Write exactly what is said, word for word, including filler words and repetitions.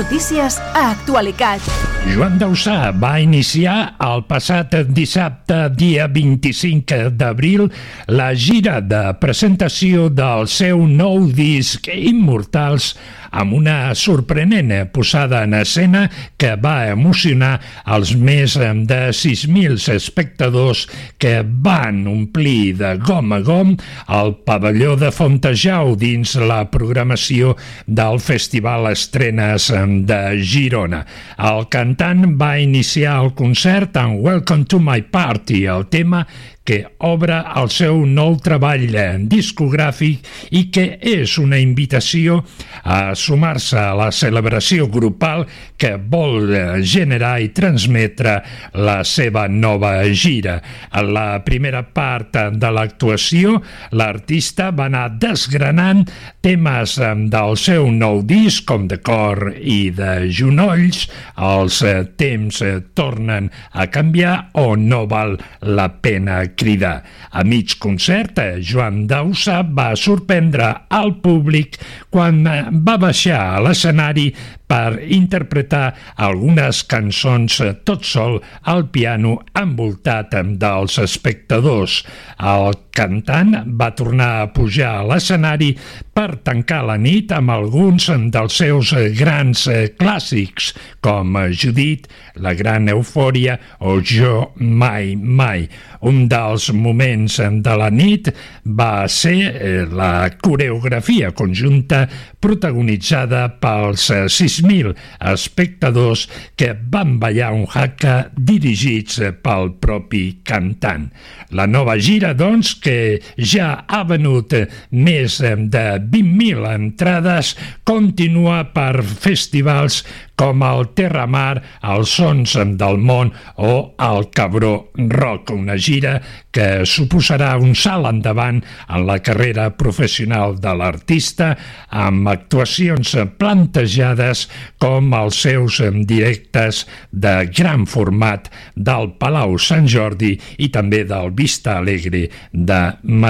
Notícies a Actualitat. Joan Dausà va iniciar el passat dissabte, dia vint-i-cinc d'abril, la gira de presentació del seu nou disc Immortals, amb una sorprenent posada en escena que va emocionar els més de sis mil espectadors que van omplir de gom a gom el pavelló de Fontejau dins la programació del Festival Estrenes de Girona. El cantant va iniciar el concert amb Welcome to My Party, el tema que obre el seu nou treball discogràfic i que és una invitació a sumar-se a la celebració grupal que vol generar i transmetre la seva nova gira. En la primera part de l'actuació, l'artista va anar desgranant temes del seu nou disc, com de cor i de genolls, els temps tornen a canviar o no val la pena cridar. A mig concert, Joan Dausà va sorprendre al públic quan va baixar a l'escenari per interpretar algunes cançons tot sol al piano envoltat dels espectadors. El cantant va tornar a pujar a l'escenari per tancar la nit amb alguns dels seus grans clàssics, com Judit, La gran eufòria o Jo mai mai. Un dels moments de la nit va ser la coreografia conjunta protagonitzada pels sis mil espectadors que van ballar un haka dirigits pel propi cantant. La nova gira, doncs, que ja ha venut més de vint mil entrades, continua per festivals com el Terramar, els Sons del Món o el Cabró Rock, una gira que suposarà un salt endavant en la carrera professional de l'artista, amb actuacions plantejades com els seus directes de gran format del Palau Sant Jordi i també del Vista Alegre de Madrid.